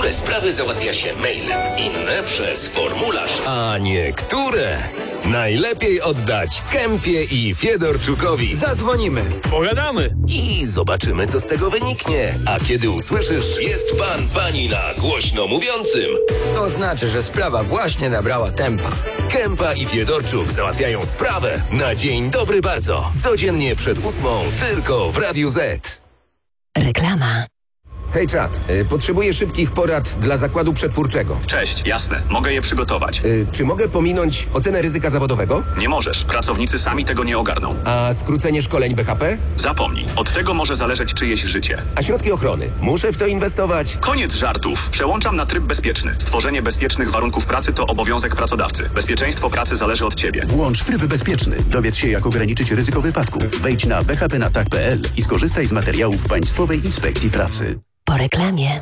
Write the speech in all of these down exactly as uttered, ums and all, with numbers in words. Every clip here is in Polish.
Niektóre sprawy załatwia się mailem, inne przez formularz. A niektóre najlepiej oddać Kempie i Fiedorczukowi. Zadzwonimy, pogadamy i zobaczymy, co z tego wyniknie. A kiedy usłyszysz: jest pan, pani na głośno mówiącym, to znaczy, że sprawa właśnie nabrała tempa. Kępa i Fiedorczuk załatwiają sprawę na dzień dobry bardzo. Codziennie przed ósmą tylko w Radiu Z. Reklama. Hej czat, y, potrzebuję szybkich porad dla zakładu przetwórczego. Cześć, jasne, mogę je przygotować. Y, czy mogę pominąć ocenę ryzyka zawodowego? Nie możesz, pracownicy sami tego nie ogarną. A skrócenie szkoleń B H P? Zapomnij, od tego może zależeć czyjeś życie. A środki ochrony? Muszę w to inwestować? Koniec żartów, przełączam na tryb bezpieczny. Stworzenie bezpiecznych warunków pracy to obowiązek pracodawcy. Bezpieczeństwo pracy zależy od ciebie. Włącz tryb bezpieczny. Dowiedz się, jak ograniczyć ryzyko wypadku. Wejdź na b h p na tak kropka p l i skorzystaj z materiałów Państwowej Inspekcji Pracy. Po reklamie.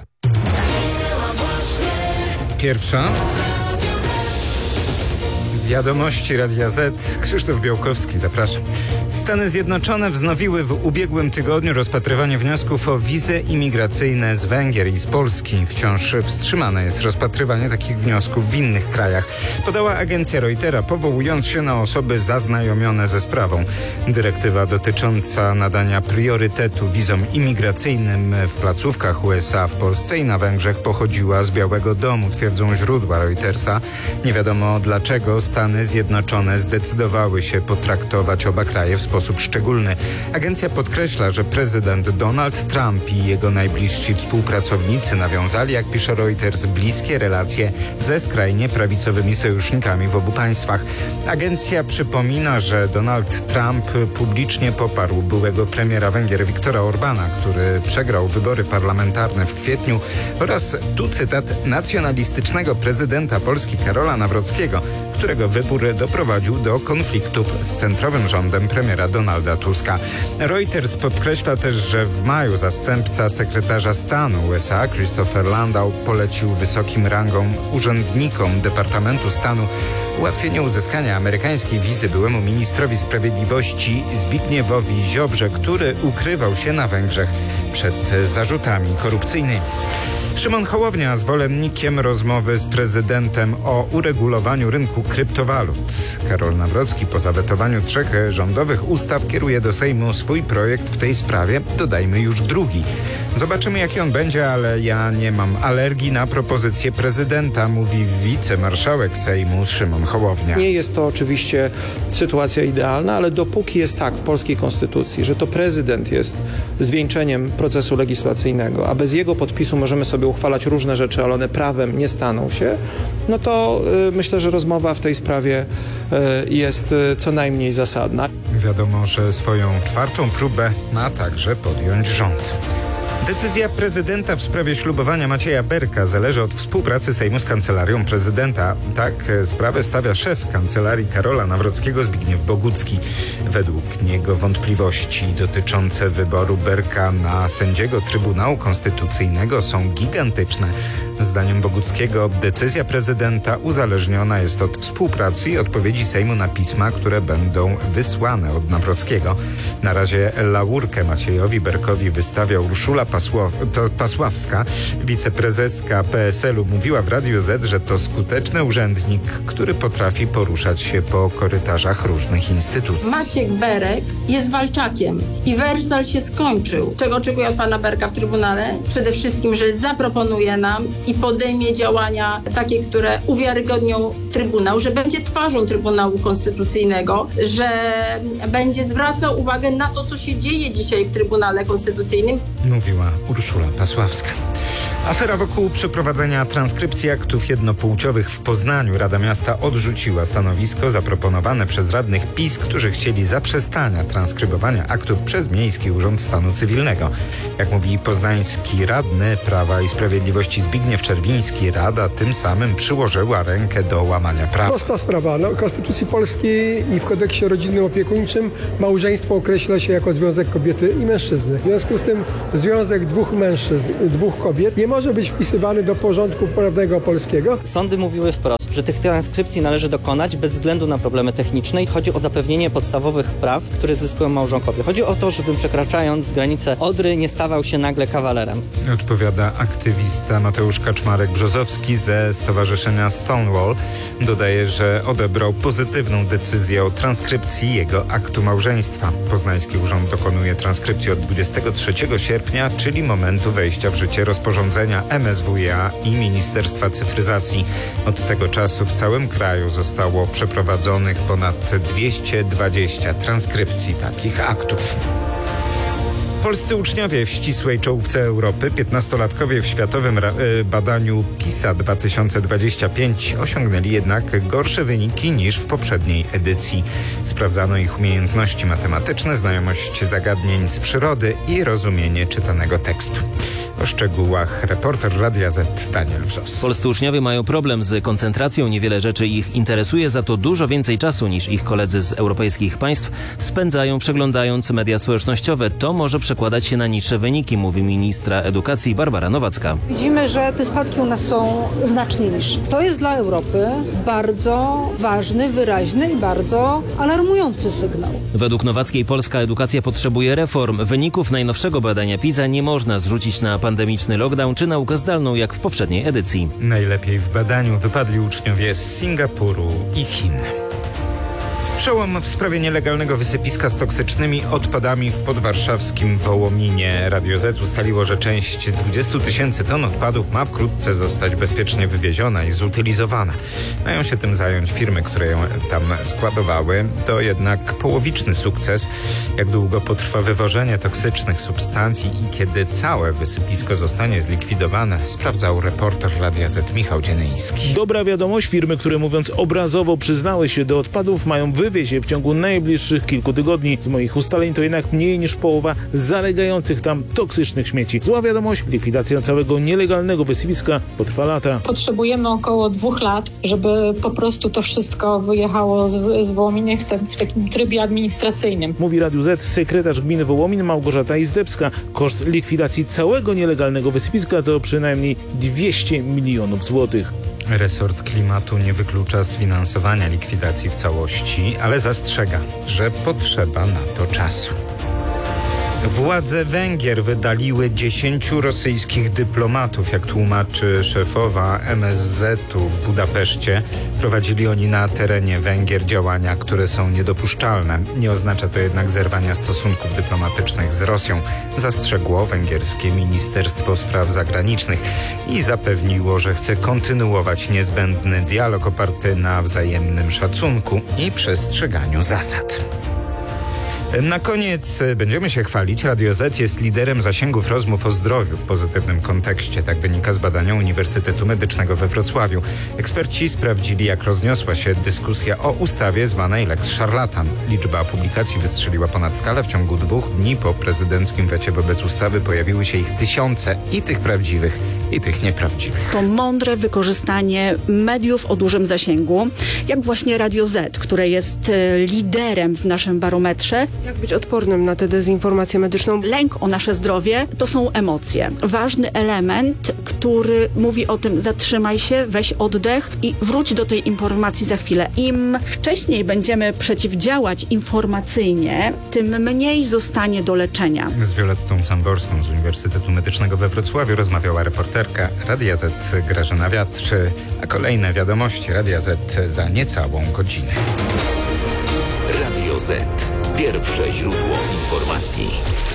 Pierwsza. Wiadomości Radia Z. Krzysztof Białkowski, zapraszam. Stany Zjednoczone wznowiły w ubiegłym tygodniu rozpatrywanie wniosków o wizy imigracyjne z Węgier i z Polski. Wciąż wstrzymane jest rozpatrywanie takich wniosków w innych krajach, podała agencja Reutera, powołując się na osoby zaznajomione ze sprawą. Dyrektywa dotycząca nadania priorytetu wizom imigracyjnym w placówkach U S A w Polsce i na Węgrzech pochodziła z Białego Domu, twierdzą źródła Reutersa. Nie wiadomo dlaczego Stany Zjednoczone zdecydowały się potraktować oba kraje w sposób szczególny. Agencja podkreśla, że prezydent Donald Trump i jego najbliżsi współpracownicy nawiązali, jak pisze Reuters, bliskie relacje ze skrajnie prawicowymi sojusznikami w obu państwach. Agencja przypomina, że Donald Trump publicznie poparł byłego premiera Węgier Viktora Orbana, który przegrał wybory parlamentarne w kwietniu, oraz, tu cytat, nacjonalistycznego prezydenta Polski Karola Nawrockiego, którego wybór doprowadził do konfliktów z centrowym rządem premiera Donalda Tuska. Reuters podkreśla też, że w maju zastępca sekretarza stanu U S A Christopher Landau polecił wysokim rangą urzędnikom Departamentu Stanu ułatwienie uzyskania amerykańskiej wizy byłemu ministrowi sprawiedliwości Zbigniewowi Ziobrze, który ukrywał się na Węgrzech przed zarzutami korupcyjnymi. Szymon Hołownia zwolennikiem rozmowy z prezydentem o uregulowaniu rynku kryptowalut. Karol Nawrocki po zawetowaniu trzech rządowych ustaw kieruje do Sejmu swój projekt w tej sprawie, dodajmy już drugi. Zobaczymy, jaki on będzie, ale ja nie mam alergii na propozycję prezydenta, mówi wicemarszałek Sejmu Szymon Hołownia. Nie jest to oczywiście sytuacja idealna, ale dopóki jest tak w polskiej konstytucji, że to prezydent jest zwieńczeniem procesu legislacyjnego, a bez jego podpisu możemy sobie uchwalać różne rzeczy, ale one prawem nie staną się, no to y, myślę, że rozmowa w tej sprawie y, jest y, co najmniej zasadna. Wiadomo, że swoją czwartą próbę ma także podjąć rząd. Decyzja prezydenta w sprawie ślubowania Macieja Berka zależy od współpracy Sejmu z Kancelarią Prezydenta. Tak sprawę stawia szef Kancelarii Karola Nawrockiego Zbigniew Bogucki. Według niego wątpliwości dotyczące wyboru Berka na sędziego Trybunału Konstytucyjnego są gigantyczne. Zdaniem Boguckiego decyzja prezydenta uzależniona jest od współpracy i odpowiedzi Sejmu na pisma, które będą wysłane od Nawrockiego. Na razie laurkę Maciejowi Berkowi wystawia Urszula Pasław, Pasławska. Wiceprezeska P S L u mówiła w Radiu Z, że to skuteczny urzędnik, który potrafi poruszać się po korytarzach różnych instytucji. Maciek Berek jest walczakiem i wersal się skończył. Czego oczekuję od pana Berka w Trybunale? Przede wszystkim, że zaproponuje nam i podejmie działania takie, które uwiarygodnią Trybunał, że będzie twarzą Trybunału Konstytucyjnego, że będzie zwracał uwagę na to, co się dzieje dzisiaj w Trybunale Konstytucyjnym. Mówiła Urszula Pasławska. Afera wokół przeprowadzenia transkrypcji aktów jednopłciowych w Poznaniu. Rada Miasta odrzuciła stanowisko zaproponowane przez radnych PiS, którzy chcieli zaprzestania transkrybowania aktów przez Miejski Urząd Stanu Cywilnego. Jak mówi poznański radny Prawa i Sprawiedliwości Zbigniew Czerwiński, Rada tym samym przyłożyła rękę do łamania prawa. Prosta sprawa. No, w Konstytucji Polskiej i w Kodeksie Rodzinnym Opiekuńczym małżeństwo określa się jako związek kobiety i mężczyzny. W związku z tym związek związek dwóch mężczyzn, dwóch kobiet nie może być wpisywany do porządku prawnego polskiego. Sądy mówiły wprost, że tych transkrypcji należy dokonać bez względu na problemy techniczne i chodzi o zapewnienie podstawowych praw, które zyskują małżonkowie. Chodzi o to, żebym przekraczając granicę Odry nie stawał się nagle kawalerem. Odpowiada aktywista Mateusz Kaczmarek-Brzozowski ze Stowarzyszenia Stonewall. Dodaje, że odebrał pozytywną decyzję o transkrypcji jego aktu małżeństwa. Poznański Urząd dokonuje transkrypcji od dwudziestego trzeciego sierpnia, czyli momentu wejścia w życie rozporządzenia M S W iA i Ministerstwa Cyfryzacji. Od tego czasu w całym kraju zostało przeprowadzonych ponad dwieście dwadzieścia transkrypcji takich aktów. Polscy uczniowie w ścisłej czołówce Europy, piętnastolatkowie w światowym ra- badaniu PISA dwa tysiące dwadzieścia pięć osiągnęli jednak gorsze wyniki niż w poprzedniej edycji. Sprawdzano ich umiejętności matematyczne, znajomość zagadnień z przyrody i rozumienie czytanego tekstu. O szczegółach reporter Radia Z Daniel Wrzos. Polscy uczniowie mają problem z koncentracją, niewiele rzeczy ich interesuje, za to dużo więcej czasu niż ich koledzy z europejskich państw spędzają przeglądając media społecznościowe. To może przekładać się na niższe wyniki, mówi ministra edukacji Barbara Nowacka. Widzimy, że te spadki u nas są znacznie niższe. To jest dla Europy bardzo ważny, wyraźny i bardzo alarmujący sygnał. Według Nowackiej polska edukacja potrzebuje reform. Wyników najnowszego badania PISA nie można zrzucić na pandemiczny lockdown czy naukę zdalną jak w poprzedniej edycji. Najlepiej w badaniu wypadli uczniowie z Singapuru i Chin. Przełom w sprawie nielegalnego wysypiska z toksycznymi odpadami w podwarszawskim Wołominie. Radio Z ustaliło, że część dwudziestu tysięcy ton odpadów ma wkrótce zostać bezpiecznie wywieziona i zutylizowana. Mają się tym zająć firmy, które ją tam składowały. To jednak połowiczny sukces. Jak długo potrwa wywożenie toksycznych substancji i kiedy całe wysypisko zostanie zlikwidowane, sprawdzał reporter Radia Z Michał Dzienyński. Dobra wiadomość, firmy, które mówiąc obrazowo przyznały się do odpadów, mają wywieźć je w ciągu najbliższych kilku tygodni. Z moich ustaleń to jednak mniej niż połowa zalegających tam toksycznych śmieci. Zła wiadomość, likwidacja całego nielegalnego wysypiska potrwa lata. Potrzebujemy około dwóch lat, żeby po prostu to wszystko wyjechało z, z Wołomina w, te, w takim trybie administracyjnym. Mówi Radiu Z sekretarz gminy Wołomin Małgorzata Izdebska. Koszt likwidacji całego nielegalnego wysypiska to przynajmniej dwieście milionów złotych. Resort Klimatu nie wyklucza sfinansowania likwidacji w całości, ale zastrzega, że potrzeba na to czasu. Władze Węgier wydaliły dziesięciu rosyjskich dyplomatów, jak tłumaczy szefowa M S Z-u w Budapeszcie. Prowadzili oni na terenie Węgier działania, które są niedopuszczalne. Nie oznacza to jednak zerwania stosunków dyplomatycznych z Rosją, zastrzegło węgierskie Ministerstwo Spraw Zagranicznych i zapewniło, że chce kontynuować niezbędny dialog oparty na wzajemnym szacunku i przestrzeganiu zasad. Na koniec będziemy się chwalić. Radio Z jest liderem zasięgów rozmów o zdrowiu w pozytywnym kontekście. Tak wynika z badania Uniwersytetu Medycznego we Wrocławiu. Eksperci sprawdzili, jak rozniosła się dyskusja o ustawie zwanej Lex Szarlatan. Liczba publikacji wystrzeliła ponad skalę. W ciągu dwóch dni po prezydenckim wecie wobec ustawy pojawiły się ich tysiące, i tych prawdziwych, i tych nieprawdziwych. To mądre wykorzystanie mediów o dużym zasięgu, jak właśnie Radio Z, które jest liderem w naszym barometrze. Jak być odpornym na tę dezinformację medyczną? Lęk o nasze zdrowie to są emocje. Ważny element, który mówi o tym: zatrzymaj się, weź oddech i wróć do tej informacji za chwilę. Im wcześniej będziemy przeciwdziałać informacyjnie, tym mniej zostanie do leczenia. Z Violettą Samborską z Uniwersytetu Medycznego we Wrocławiu rozmawiała reporterka Radia Z Grażyna Wiatr, a kolejne wiadomości Radia Z za niecałą godzinę. Radio Z. Pierwsze źródło informacji.